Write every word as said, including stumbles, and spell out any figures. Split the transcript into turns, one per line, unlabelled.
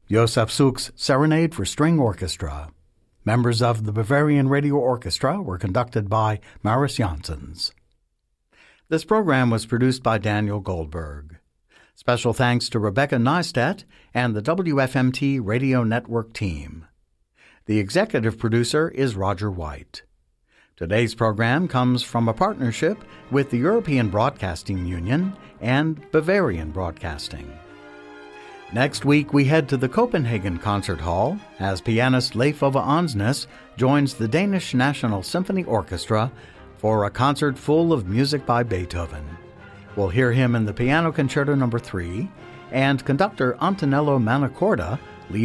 Josef Suk's Serenade for String Orchestra. Members of the Bavarian Radio Orchestra were conducted by Maris Janssens. This program was produced by Daniel Goldberg. Special thanks to Rebecca Neistat and the W F M T Radio Network team. The executive producer is Roger White. Today's program comes from a partnership with the European Broadcasting Union and Bavarian Broadcasting. Next week, we head to the Copenhagen Concert Hall as pianist Leif Ove Ansnes joins the Danish National Symphony Orchestra for a concert full of music by Beethoven. We'll hear him in the Piano Concerto Number three, and conductor Antonello Manacorda